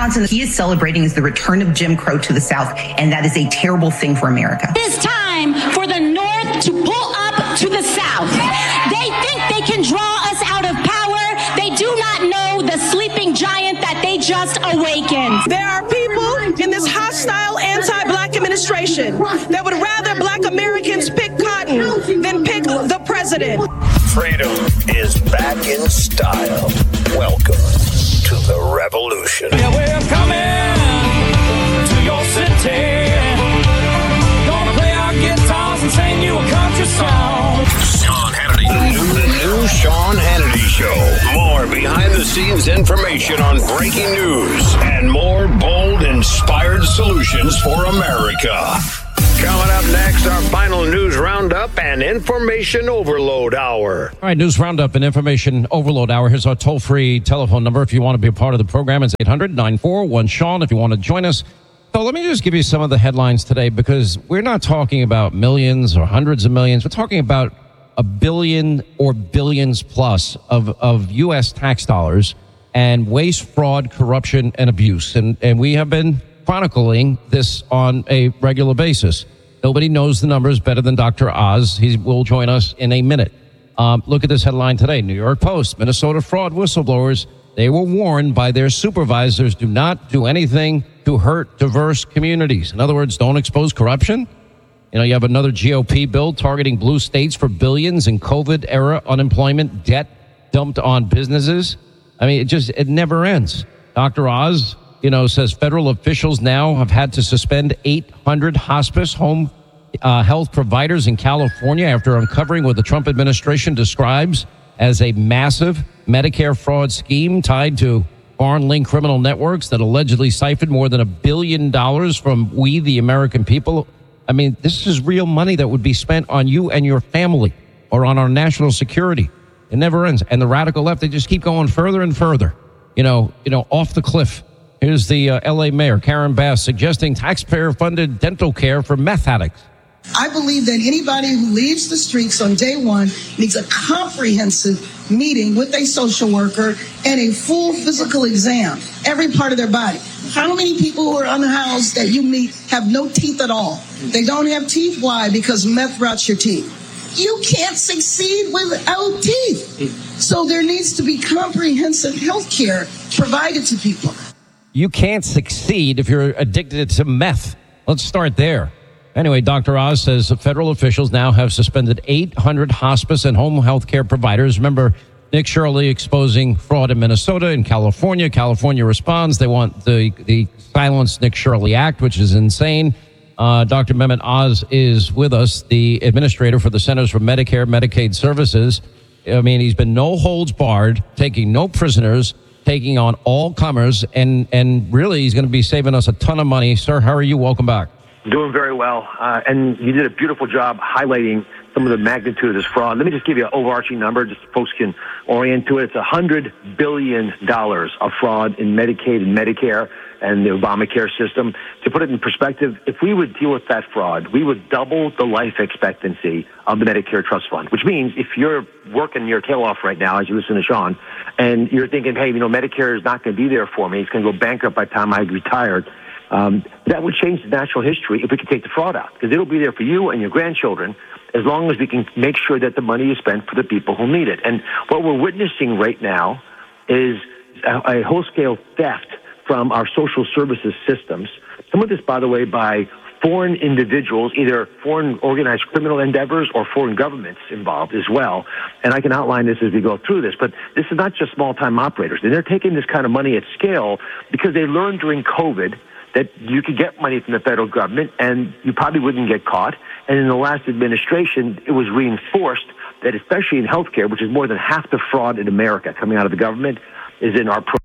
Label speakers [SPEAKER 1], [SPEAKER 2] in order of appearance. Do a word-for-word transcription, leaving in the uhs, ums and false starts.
[SPEAKER 1] Johnson, he is celebrating is the return of Jim Crow to the South, and that is a terrible thing for America.
[SPEAKER 2] It is time for the North to pull up to the South. They think they can draw us out of power. They do not know the sleeping giant that they just awakened.
[SPEAKER 3] There are people in this hostile anti-black administration that would rather black Americans pick cotton than pick the president.
[SPEAKER 4] Freedom is back in style. Welcome to the revolution.
[SPEAKER 5] Yeah, we're coming to your city. Gonna play our guitars and sing you a country song.
[SPEAKER 4] Sean Hannity. The new, the new Sean Hannity Show. More behind-the-scenes information on breaking news and more bold, inspired solutions for America. Coming up next, our final news roundup and information overload hour.
[SPEAKER 6] All right, news roundup and information overload hour. Here's our toll-free telephone number. If you want to be a part of the program, it's eight hundred, nine four one, Sean if you want to join us. So let me just give you some of the headlines today, because we're not talking about millions or hundreds of millions. We're talking about a billion or billions plus of, of U S tax dollars and waste, fraud, corruption, and abuse. And, and we have been chronicling this on a regular basis. Nobody knows the numbers better than Doctor Oz. He will join us in a minute. Um, look at this headline today. New York Post, Minnesota fraud whistleblowers. They were warned by their supervisors, do not do anything to hurt diverse communities. In other words, don't expose corruption. You know, you have another G O P bill targeting blue states for billions in COVID-era unemployment debt dumped on businesses. I mean, it just, it never ends. Doctor Oz, you know, says federal officials now have had to suspend eight hundred hospice home uh, health providers in California after uncovering what the Trump administration describes as a massive Medicare fraud scheme tied to foreign-linked criminal networks that allegedly siphoned more than a billion dollars from we, the American people. I mean, this is real money that would be spent on you and your family or on our national security. It never ends. And the radical left, they just keep going further and further, you know, you know, off the cliff. Here's the uh, L A mayor, Karen Bass, suggesting taxpayer-funded dental care for meth addicts.
[SPEAKER 7] I believe that anybody who leaves the streets on day one needs a comprehensive meeting with a social worker and a full physical exam, every part of their body. How many people who are unhoused that you meet have no teeth at all? They don't have teeth. Why? Because meth rots your teeth. You can't succeed without teeth. So there needs to be comprehensive health care provided to people.
[SPEAKER 6] You can't succeed if you're addicted to meth. Let's start there. Anyway, Doctor Oz says the federal officials now have suspended eight hundred hospice and home health care providers. Remember, Nick Shirley exposing fraud in Minnesota and California. California responds. They want the, the Silence Nick Shirley Act, which is insane. Uh, Doctor Mehmet Oz is with us, the administrator for the Centers for Medicare Medicaid Services. I mean, he's been no holds barred, taking no prisoners, taking on all comers, and, and really he's going to be saving us a ton of money. Sir, how are you? Welcome back.
[SPEAKER 8] Doing very well. Uh, and you did a beautiful job highlighting some of the magnitude of this fraud. Let me just give you an overarching number just so folks can orient to it. It's one hundred billion dollars of fraud in Medicaid and Medicare and the Obamacare system. To put it in perspective, if we would deal with that fraud, we would double the life expectancy of the Medicare Trust Fund, which means if you're working your tail off right now as you listen to Sean, and you're thinking, hey, you know, Medicare is not going to be there for me. It's going to go bankrupt by the time I retired. Um, that would change the natural history if we could take the fraud out, because it'll be there for you and your grandchildren as long as we can make sure that the money is spent for the people who need it. And what we're witnessing right now is a, a whole-scale theft from our social services systems. Some of this, by the way, by foreign individuals, either foreign organized criminal endeavors or foreign governments involved as well. And I can outline this as we go through this, but this is not just small-time operators. And they're taking this kind of money at scale because they learned during COVID that you could get money from the federal government and you probably wouldn't get caught. And in the last administration, it was reinforced that especially in healthcare, which is more than half the fraud in America coming out of the government, is in our pro-